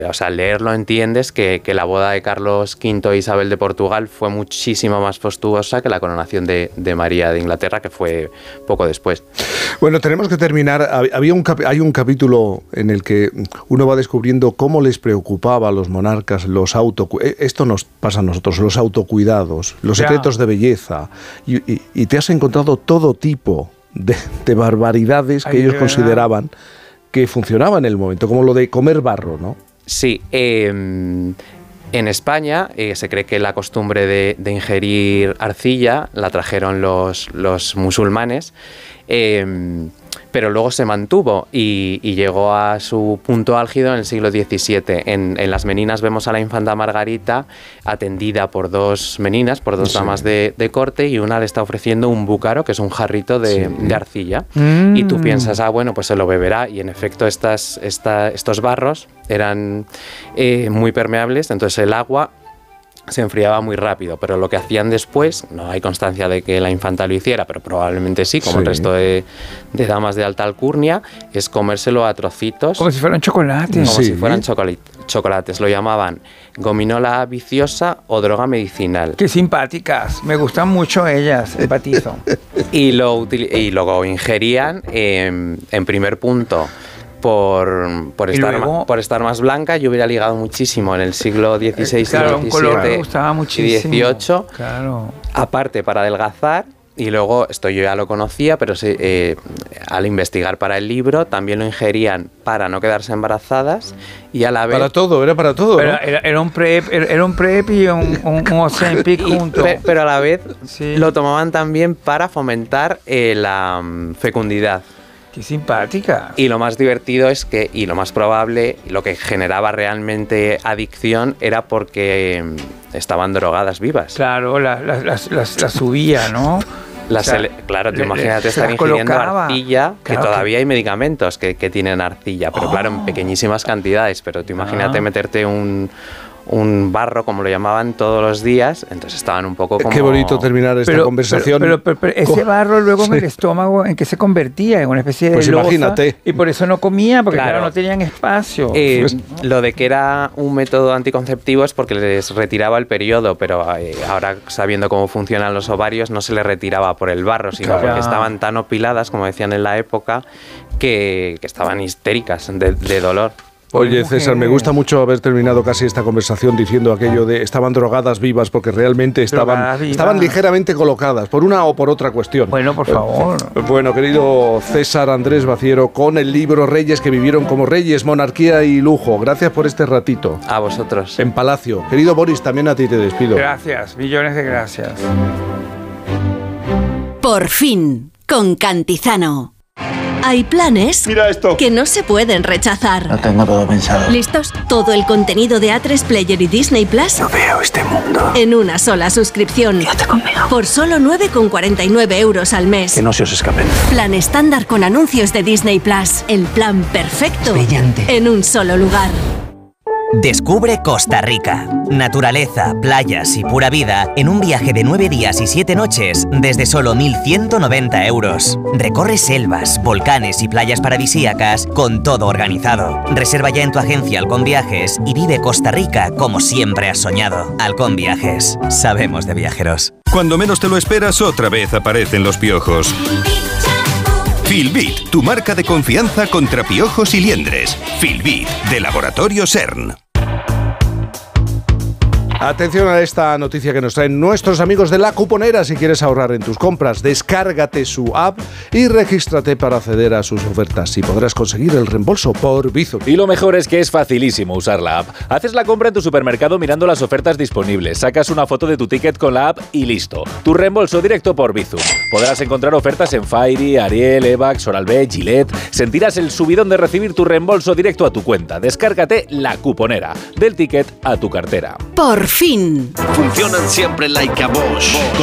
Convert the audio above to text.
O sea, al leerlo entiendes que la boda de Carlos V e Isabel de Portugal fue muchísimo más fastuosa que la coronación de María de Inglaterra, que fue poco después. Bueno, tenemos que terminar. Hay un capítulo en el que uno va descubriendo cómo les preocupaba a los monarcas esto nos pasa a nosotros, los autocuidados, los secretos de belleza. Y te has encontrado todo tipo de barbaridades que ellos consideraban que funcionaban en el momento, como lo de comer barro, ¿no? Sí, en España se cree que la costumbre de ingerir arcilla la trajeron los musulmanes, pero luego se mantuvo y llegó a su punto álgido en el siglo XVII. En las meninas vemos a la infanta Margarita atendida por dos meninas, por dos damas de corte, y una le está ofreciendo un búcaro, que es un jarrito de arcilla. Y tú piensas, bueno, pues se lo beberá. Y en efecto estos barros eran muy permeables, entonces el agua se enfriaba muy rápido, pero lo que hacían después, no hay constancia de que la infanta lo hiciera, pero probablemente sí, como el resto de damas de alta alcurnia, es comérselo a trocitos. Como si fueran chocolates. Como si fueran chocolates. Lo llamaban gominola viciosa o droga medicinal. Qué simpáticas, me gustan mucho ellas, empatizo. Y luego ingerían, en primer punto, por estar más blanca. Yo hubiera ligado muchísimo en el siglo XVI, claro, XVII un color me gustaba muchísimo, y XVIII, claro. Aparte para adelgazar. Y luego, esto yo ya lo conocía, pero al investigar para el libro, también lo ingerían para no quedarse embarazadas y a la vez... Era para todo, pero ¿no? Era un PrEP y un Ozempic junto. Pero a la vez lo tomaban también para fomentar la fecundidad. ¡Qué simpática! Y lo más divertido es que, y lo más probable, lo que generaba realmente adicción era porque estaban drogadas vivas. Claro, las subía, ¿no? Claro, tú imagínate estar ingiriendo arcilla, que todavía hay medicamentos que tienen arcilla, pero claro, en pequeñísimas cantidades. Pero tú imagínate meterte un barro, como lo llamaban, todos los días, entonces estaban un poco como... Qué bonito terminar esta conversación. Pero ese barro luego en el estómago, ¿en qué se convertía? En una especie de losa. Imagínate. Y por eso no comía, porque claro, no tenían espacio. Lo de que era un método anticonceptivo es porque les retiraba el periodo, pero ahora, sabiendo cómo funcionan los ovarios, no se les retiraba por el barro, sino porque estaban tan opiladas, como decían en la época, que estaban histéricas de dolor. Oye, César, me gusta mucho haber terminado casi esta conversación diciendo aquello de estaban drogadas vivas, porque realmente estaban ligeramente colocadas, por una o por otra cuestión. Bueno, por favor. Bueno, querido César Andrés Baciero, con el libro Reyes que vivieron como reyes, monarquía y lujo. Gracias por este ratito. A vosotros. En Palacio. Querido Boris, también a ti te despido. Gracias, millones de gracias. Por fin, con Cantizano. Hay planes que no se pueden rechazar. Lo tengo todo pensado. ¿Listos? Todo el contenido de A3 Player y Disney Plus. No veo este mundo. En una sola suscripción. Quédate conmigo. Por solo 9,49 € al mes. Que no se os escapen. Plan estándar con anuncios de Disney Plus. El plan perfecto. Brillante. En un solo lugar. Descubre Costa Rica. Naturaleza, playas y pura vida en un viaje de 9 días y 7 noches desde solo 1.190 €. Recorre selvas, volcanes y playas paradisíacas con todo organizado. Reserva ya en tu agencia Halcón Viajes y vive Costa Rica como siempre has soñado. Halcón Viajes. Sabemos de viajeros. Cuando menos te lo esperas, otra vez aparecen los piojos. Filbit, tu marca de confianza contra piojos y liendres. Filbit, de Laboratorio CERN. Atención a esta noticia que nos traen nuestros amigos de La Cuponera. Si quieres ahorrar en tus compras, descárgate su app y regístrate para acceder a sus ofertas y podrás conseguir el reembolso por Bizum. Y lo mejor es que es facilísimo usar la app. Haces la compra en tu supermercado mirando las ofertas disponibles, sacas una foto de tu ticket con la app y listo. Tu reembolso directo por Bizum. Podrás encontrar ofertas en Fairy, Ariel, Evax, Oral-B, Gillette. Sentirás el subidón de recibir tu reembolso directo a tu cuenta. Descárgate La Cuponera, del ticket a tu cartera. Por fin. Funcionan siempre like a Bosch.